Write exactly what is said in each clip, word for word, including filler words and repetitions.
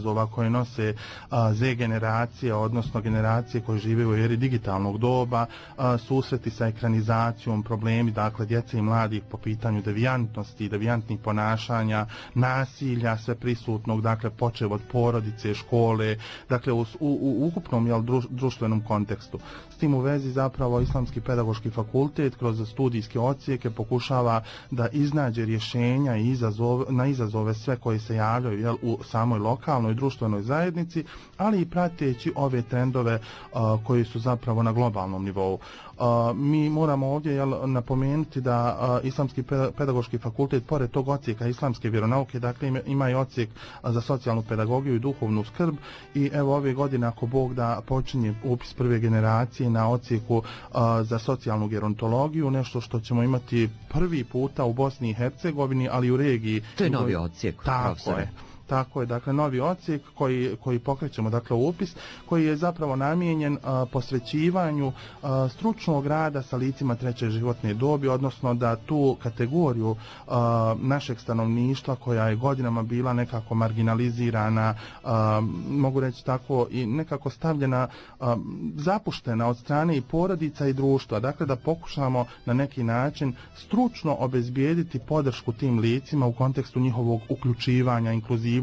izazova koje nose a, Z generacije, odnosno generacije koje žive u eri digitalnog doba, a, susreti sa ekranizacijom, problemi, dakle, djece i mladih po pitanju devijantnosti, devijantnih ponašanja, nasilja, sve prisutnog, dakle, počev od porodice, škole, dakle, u, u, u ukupnom jel, druž, društvenom kontekstu. S tim u vezi zapravo Islamski pedagoški fakultet kroz studijske odsjeke pokušava da iznađe rješenja i izazove, na izazove sve koji se javljaju jel, u samoj lokalnoj društvenoj zajednici, ali i prateći ove trendove uh, koji su zapravo na globalnom nivou. Uh, mi moramo ovdje jel, napomenuti da uh, Islamski pedagoški fakultet, pored tog odsjeka islamske vjeronauke, dakle ima, ima i odsjek uh, za socijalnu pedagogiju i duhovnu skrb, i evo ove godine, ako Bog da, počinje upis prve generacije na odsjeku uh, za socijalnu gerontologiju, nešto što ćemo imati prvi puta u Bosni i Hercegovini, ali i u regiji. To je novi odsjek, profesore. Je. Tako je, dakle, novi odsjek koji, koji pokrećemo, dakle, upis, koji je zapravo namijenjen a, posvećivanju a, stručnog rada sa licima treće životne dobi, odnosno da tu kategoriju a, našeg stanovništva koja je godinama bila nekako marginalizirana, a, mogu reći tako, i nekako stavljena, a, zapuštena od strane i porodica i društva, dakle, da pokušamo na neki način stručno obezbijediti podršku tim licima u kontekstu njihovog uključivanja, inkluzivnosti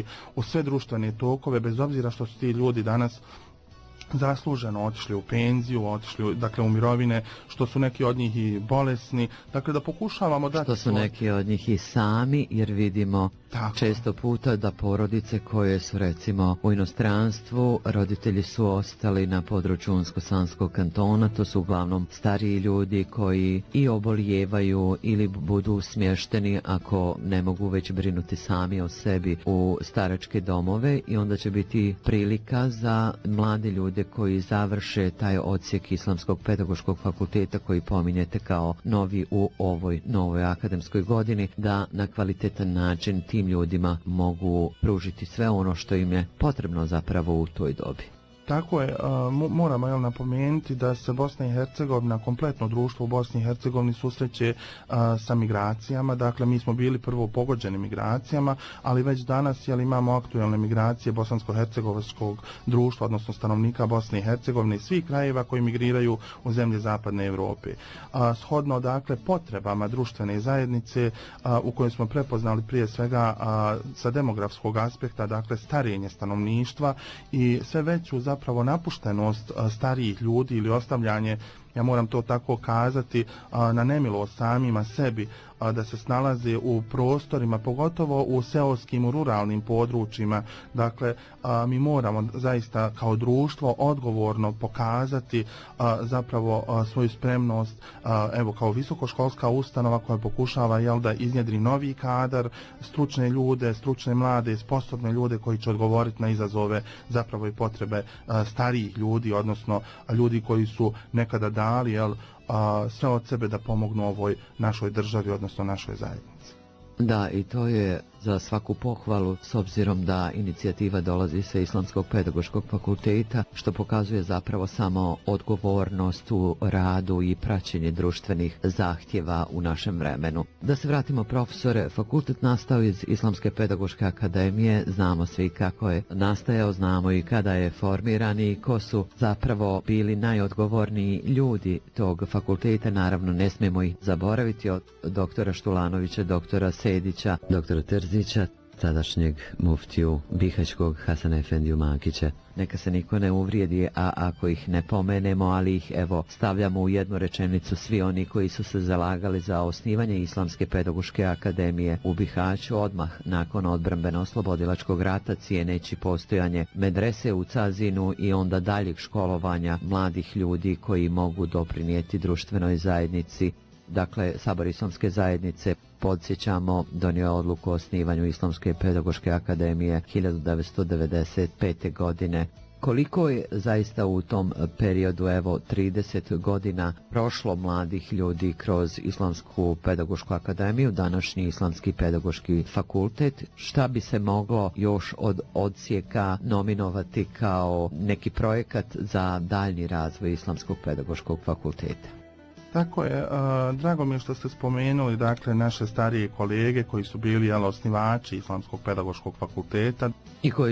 u sve društvene tokove, bez obzira što su ti ljudi danas zasluženo otišli u penziju, otišli dakle u mirovine, što su neki od njih i bolesni, dakle da pokušavamo dati... Što su neki od njih i sami, jer vidimo tako često puta da porodice koje su recimo u inostranstvu, roditelji su ostali na području Unsko-Sanskog kantona, to su uglavnom stariji ljudi koji i obolijevaju ili budu smješteni ako ne mogu već brinuti sami o sebi u staračke domove, i onda će biti prilika za mlade ljude koji završe taj odsjek Islamskog pedagoškog fakulteta koji pominjete kao novi u ovoj novoj akademskoj godini, da na kvalitetan način tim ljudima mogu pružiti sve ono što im je potrebno zapravo u toj dobi. Tako je, moramo jel, napomenuti da se Bosna i Hercegovina, kompletno društvo u Bosni i Hercegovini susreće a, sa migracijama. Dakle, mi smo bili prvo pogođeni migracijama, ali već danas jel, imamo aktuelne migracije bosansko-hercegovačkog društva, odnosno stanovnika Bosne i Hercegovine i svih krajeva koji migriraju u zemlje zapadne Europe. A, shodno, dakle, potrebama društvene zajednice a, u kojoj smo prepoznali prije svega a, sa demografskog aspekta, dakle, starenje stanovništva i sve veću zapravo napuštenost starijih ljudi ili ostavljanje, ja moram to tako kazati, na nemilost samima sebi, da se snalaze u prostorima, pogotovo u seoskim, u ruralnim područjima. Dakle, mi moramo zaista kao društvo odgovorno pokazati zapravo svoju spremnost, evo kao visokoškolska ustanova koja pokušava jel, da iznjedri novi kadar, stručne ljude, stručne mlade, sposobne ljude koji će odgovoriti na izazove zapravo i potrebe starijih ljudi, odnosno ljudi koji su nekada dali jel, a, sve od sebe da pomognu ovoj našoj državi, odnosno našoj zajednici. Da, i to je za svaku pohvalu, s obzirom da inicijativa dolazi sa Islamskog pedagoškog fakulteta, što pokazuje zapravo samo odgovornost u radu i praćenje društvenih zahtjeva u našem vremenu. Da se vratimo, profesore, fakultet nastao iz Islamske pedagoške akademije, znamo svi kako je nastajao, znamo i kada je formiran i ko su zapravo bili najodgovorniji ljudi tog fakulteta, naravno ne smijemo ih zaboraviti, od doktora Štulanovića, doktora Sedića, doktora Terzića, tadašnjeg muftiju Bihaćkog Hasana Efendiju Makića. Neka se niko ne uvrijedi, a ako ih ne pomenemo, ali ih evo stavljamo u jednu rečenicu, svi oni koji su se zalagali za osnivanje Islamske pedagoške akademije u Bihaću odmah nakon odbrambeno-oslobodilačkog rata, cijeneći postojanje medrese u Cazinu i onda daljeg školovanja mladih ljudi koji mogu doprinijeti društvenoj zajednici. Dakle, Sabor Islamske zajednice, podsjećamo, donio je odluku o osnivanju Islamske pedagoške akademije hiljadu devetsto devedeset pete. godine. Koliko je zaista u tom periodu, evo trideset godina, prošlo mladih ljudi kroz Islamsku pedagošku akademiju, današnji Islamski pedagoški fakultet, šta bi se moglo još od odsjeka nominovati kao neki projekat za daljnji razvoj Islamskog pedagoškog fakulteta? Tako je, uh, drago mi je što ste spomenuli dakle naše starije kolege koji su bili jel, osnivači Islamskog pedagoškog fakulteta i koji